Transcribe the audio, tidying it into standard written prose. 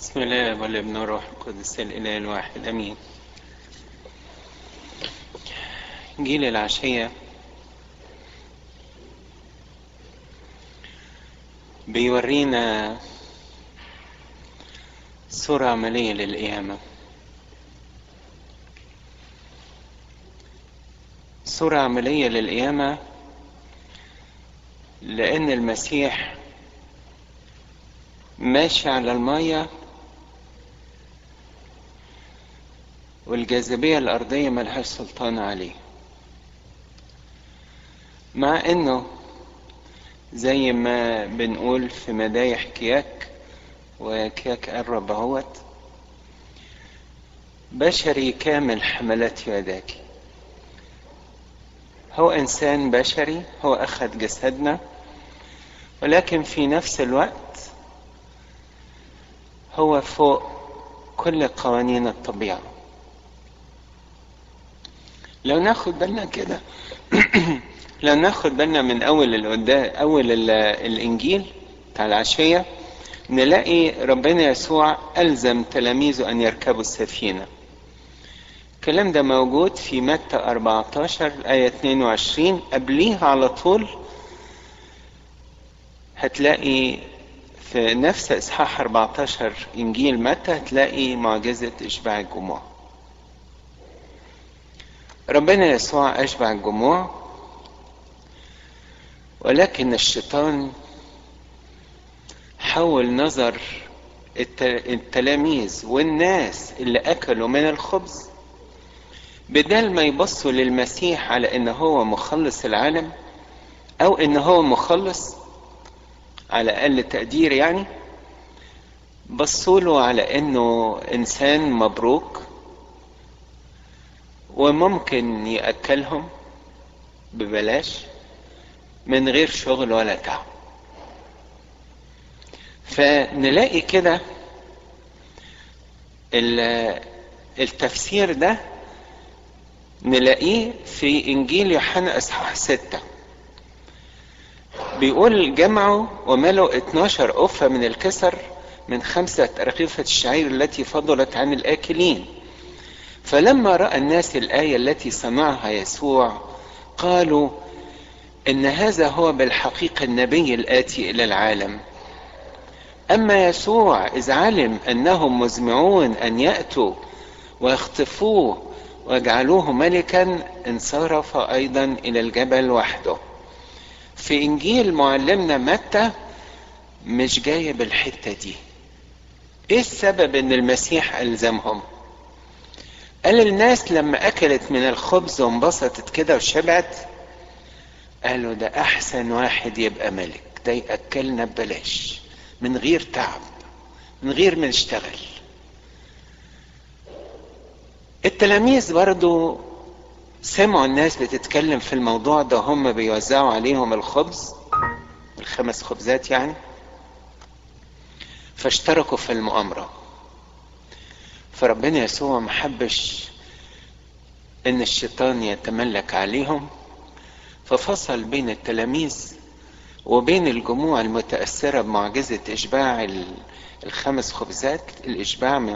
بسم الله والابن والروح القدس الإله الواحد أمين. إنجيل العشية بيورينا صورة عملية للقيامة، صورة عملية للقيامة، لأن المسيح ماشي على المية والجاذبية الأرضية ملهاش سلطان عليه، مع إنه زي ما بنقول في مدايح كياك وكياك قرب اهوت، بشري كامل حملات يداك. هو إنسان بشري، هو أخذ جسدنا، ولكن في نفس الوقت هو فوق كل قوانين الطبيعة. لو ناخد بالنا كده لو ناخد بالنا من أول الإنجيل بتاع العشية، نلاقي ربنا يسوع ألزم تلاميذه أن يركبوا السفينة. الكلام ده موجود في متى 14 آية 22. قبليها على طول هتلاقي في نفس إصحاح 14 إنجيل متى هتلاقي معجزة إشباع الجموع. ربنا يسوع أشبع الجموع، ولكن الشيطان حول نظر التلاميذ والناس اللي أكلوا من الخبز، بدل ما يبصوا للمسيح على إنه هو مخلص العالم أو إنه هو مخلص على أقل تقدير، يعني بصوا له على إنه إنسان مبروك وممكن يأكلهم ببلاش من غير شغل ولا تعب. فنلاقي كده التفسير ده نلاقيه في إنجيل يوحنا إصحاح 6. بيقول جمعوا وملوا 12 قفة من الكسر من 5 أرغفة الشعير التي فضلت عن الآكلين. فلما رأى الناس الآية التي صنعها يسوع قالوا إن هذا هو بالحقيقة النبي الآتي إلى العالم. أما يسوع إذ علم أنهم مزمعون أن يأتوا ويخطفوه ويجعلوه ملكا، انصرف أيضا إلى الجبل وحده. في إنجيل معلمنا متى مش جايب الحتة دي. إيه السبب إن المسيح ألزمهم؟ قال الناس لما أكلت من الخبز وانبسطت كده وشبعت، قالوا ده أحسن واحد يبقى ملك، ده يأكلنا ببلاش من غير تعب، من غير ما نشتغل. التلاميذ برضو سمعوا الناس بتتكلم في الموضوع ده، هم بيوزعوا عليهم الخبز، 5 خبزات يعني، فاشتركوا في المؤامرة. فربنا يسوع محبش ان الشيطان يتملك عليهم، ففصل بين التلاميذ وبين الجموع المتأثرة بمعجزة إشباع 5 خبزات، الإشباع من